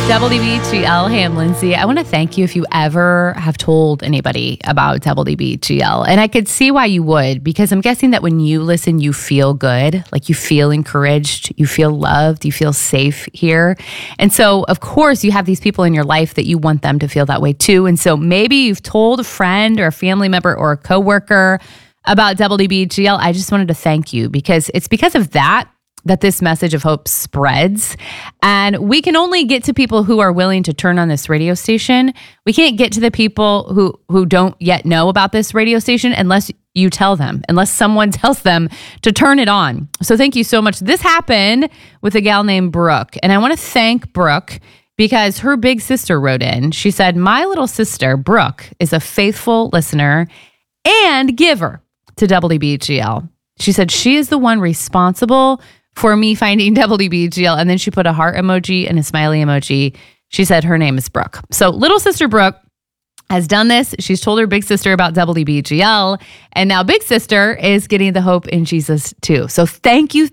WBGL. Hey, I'm Lindsay. I want to thank you if you ever have told anybody about WBGL. And I could see why you would, because I'm guessing that when you listen, you feel good, like you feel encouraged, you feel loved, you feel safe here. And so, of course, you have these people in your life that you want them to feel that way too. And so maybe you've told a friend or a family member or a coworker about WBGL. I just wanted to thank you, because it's because of that this message of hope spreads. And we can only get to people who are willing to turn on this radio station. We can't get to the people who don't yet know about this radio station unless you tell them, unless someone tells them to turn it on. So thank you so much. This happened with a gal named Brooke. And I want to thank Brooke because her big sister wrote in. She said, my little sister, Brooke, is a faithful listener and giver to WBGL. She said she is the one responsible for me finding WBGL. And then she put a heart emoji and a smiley emoji. She said her name is Brooke. So little sister Brooke has done this. She's told her big sister about WBGL. And now big sister is getting the hope in Jesus too. So thank you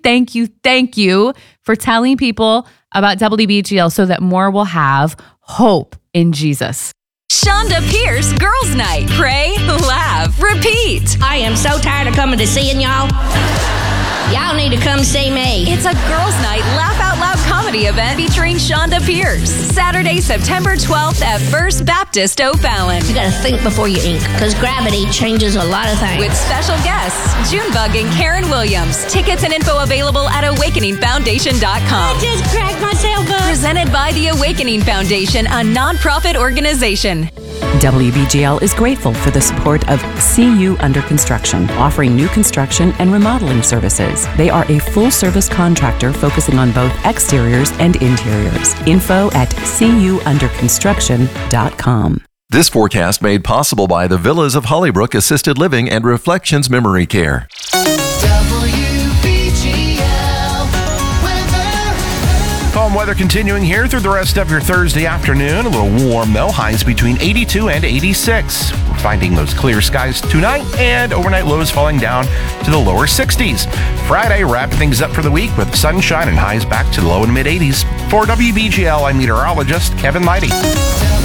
for telling people about WBGL so that more will have hope in Jesus. Shonda Pierce Girls Night. Pray, laugh, repeat. I am so tired of coming to seeing y'all. Y'all need to come see me. It's a Girls Night Laugh Out Loud comedy event featuring Shonda Pierce. Saturday, September 12th at First Baptist O'Fallon. You gotta think before you ink, because gravity changes a lot of things. With special guests, Junebug and Karen Williams. Tickets and info available at awakeningfoundation.com. I just cracked myself up. Presented by the Awakening Foundation, a nonprofit organization. WBGL is grateful for the support of CU Under Construction, offering new construction and remodeling services. They are a full-service contractor focusing on both exteriors and interiors. Info at cuunderconstruction.com. This forecast made possible by the Villas of Hollybrook Assisted Living and Reflections Memory Care. Calm weather continuing here through the rest of your Thursday afternoon. A little warm, though. Highs between 82 and 86. We're finding those clear skies tonight, and overnight lows falling down to the lower 60s. Friday, wrapping things up for the week with sunshine and highs back to the low and mid 80s. For WBGL, I'm meteorologist Kevin Leidy.